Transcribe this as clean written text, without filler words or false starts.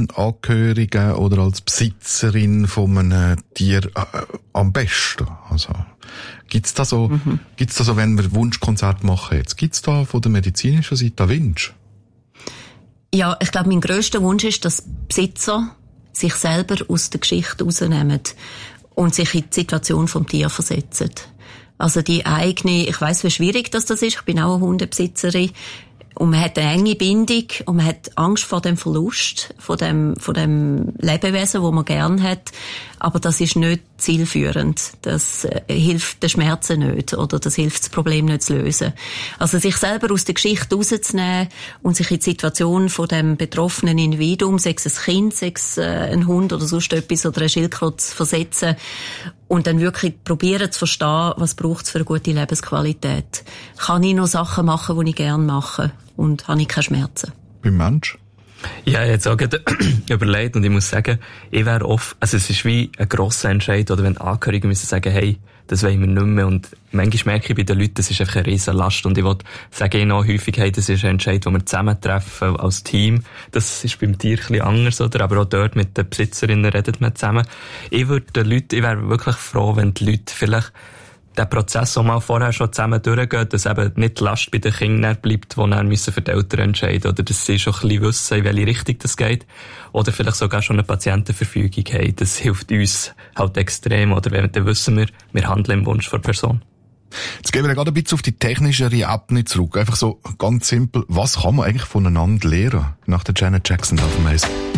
Angehöriger oder als Besitzerin von einem Tier am besten? Also, gibt's da so, wenn wir Wunschkonzert machen jetzt, gibt's da von der medizinischen Seite Wünsche? Ja, ich glaube, mein grösster Wunsch ist, dass Besitzer sich selber aus der Geschichte rausnehmen und sich in die Situation vom Tier versetzen. Also die eigene, ich weiss, wie schwierig das ist, ich bin auch eine Hundebesitzerin, und man hat eine enge Bindung und man hat Angst vor dem Verlust, von dem Lebewesen, wo man gern hat. Aber das ist nicht zielführend. Das hilft den Schmerzen nicht oder das hilft das Problem nicht zu lösen. Also sich selber aus der Geschichte rauszunehmen und sich in die Situation von dem betroffenen Individuum, sei es ein Kind, sei es ein Hund oder sonst etwas oder eine Schildkröte zu versetzen und dann wirklich probieren zu verstehen, was braucht es für eine gute Lebensqualität. Kann ich noch Sachen machen, die ich gerne mache und habe ich keine Schmerzen? Beim Mensch? Ja, jetzt auch gerade überlegt und ich muss sagen, ich wäre oft, also es ist wie ein grosser Entscheid, oder wenn Angehörige müssen sagen, hey, das wollen wir nicht mehr, und manchmal merke ich bei den Leuten, das ist einfach eine riesen Last, und ich will sagen ihnen auch häufig, hey, das ist ein Entscheid, den wir zusammentreffen als Team. Das ist beim Tier ein bisschen anders, oder? Aber auch dort mit den Besitzerinnen redet man zusammen. Ich wäre wirklich froh, wenn die Leute vielleicht der Prozess, den mal vorher schon zusammen durchgeht, dass eben nicht die Last bei den Kindern bleibt, die dann für die Eltern entscheiden, oder dass sie schon ein bisschen wissen, in welche Richtung das geht, oder vielleicht sogar schon eine Patientenverfügung haben. Das hilft uns halt extrem, oder wenn dann wissen wir handeln im Wunsch der Person. Jetzt gehen wir gerade ein bisschen auf die technischere Ebene zurück. Einfach so ganz simpel, was kann man eigentlich voneinander lernen nach der Janet Jackson auf dem Eis?